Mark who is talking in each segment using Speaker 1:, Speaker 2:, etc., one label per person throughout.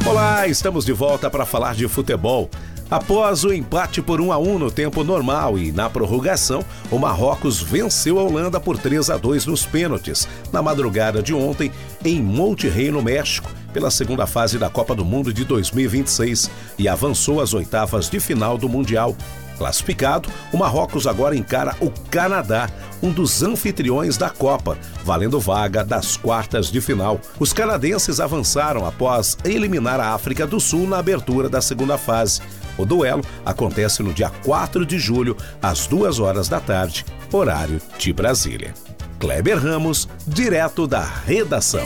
Speaker 1: Olá, estamos de volta para falar de futebol. Após o empate por 1-1 no tempo normal e na prorrogação, o Marrocos venceu a Holanda por 3-2 nos pênaltis, na madrugada de ontem, em Monterrey, no México, pela segunda fase da Copa do Mundo de 2026 e avançou às oitavas de final do Mundial. Classificado, o Marrocos agora encara o Canadá, um dos anfitriões da Copa, valendo vaga das quartas de final. Os canadenses avançaram após eliminar a África do Sul na abertura da segunda fase. O duelo acontece no dia 4 de julho, às 2 da tarde, horário de Brasília. Kleber Ramos, direto da redação.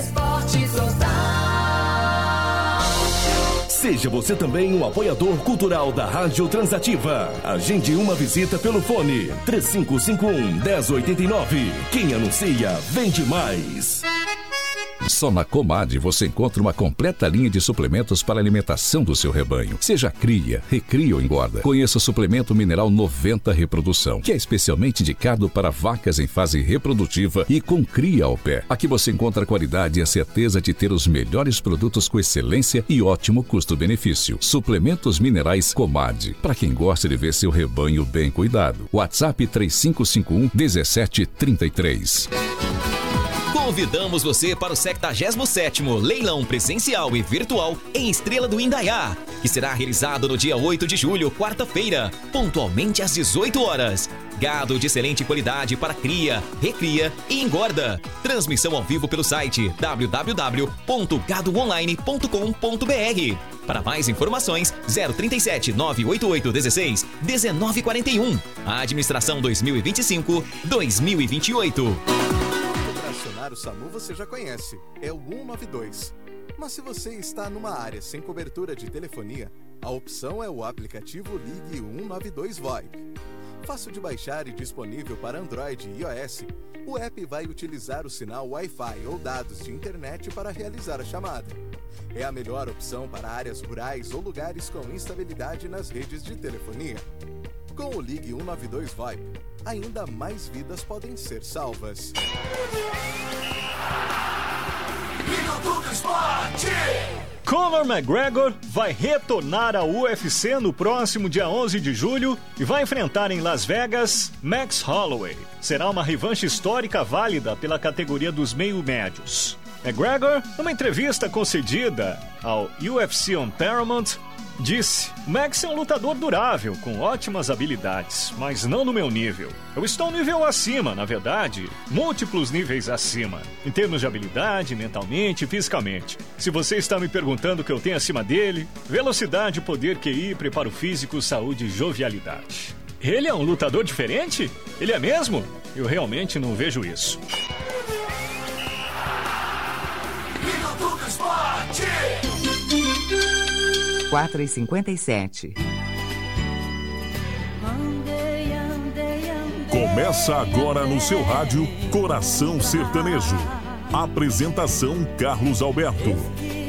Speaker 2: Seja você também um apoiador cultural da Rádio Transativa. Agende uma visita pelo fone 3551-1089. Quem anuncia, vende mais.
Speaker 3: Só na Comad você encontra uma completa linha de suplementos para a alimentação do seu rebanho. Seja cria, recria ou engorda. Conheça o suplemento mineral 90 Reprodução, que é especialmente indicado para vacas em fase reprodutiva e com cria ao pé. Aqui você encontra a qualidade e a certeza de ter os melhores produtos com excelência e ótimo custo-benefício. Suplementos minerais Comad, para quem gosta de ver seu rebanho bem cuidado. WhatsApp 3551-1733.
Speaker 4: Convidamos você para o 77º Leilão Presencial e Virtual em Estrela do Indaiá, que será realizado no dia 8 de julho, quarta-feira, pontualmente às 18 horas. Gado de excelente qualidade para cria, recria e engorda. Transmissão ao vivo pelo site www.gadoonline.com.br. Para mais informações, 037 988 16 1941. Administração 2025-2028.
Speaker 5: O SAMU você já conhece, é o 192. Mas se você está numa área sem cobertura de telefonia, a opção é o aplicativo Ligue 192 VoIP. Fácil de baixar e disponível para Android e iOS, o app vai utilizar o sinal Wi-Fi ou dados de internet para realizar a chamada. É a melhor opção para áreas rurais ou lugares com instabilidade nas redes de telefonia. Com o Ligue 192 VoIP, ainda mais vidas podem ser salvas.
Speaker 6: Conor McGregor vai retornar ao UFC no próximo dia 11 de julho e vai enfrentar em Las Vegas Max Holloway. Será uma revanche histórica válida pela categoria dos meio-médios. McGregor, numa entrevista concedida ao UFC on Paramount, disse: Max é um lutador durável, com ótimas habilidades, mas não no meu nível. Eu estou um nível acima, na verdade, múltiplos níveis acima, em termos de habilidade, mentalmente e fisicamente. Se você está me perguntando o que eu tenho acima dele, velocidade, poder, QI, preparo físico, saúde e jovialidade. Ele é um lutador diferente? Ele é mesmo? Eu realmente não vejo isso.
Speaker 7: 4h57.
Speaker 8: Começa agora no seu rádio Coração Sertanejo. Apresentação Carlos Alberto.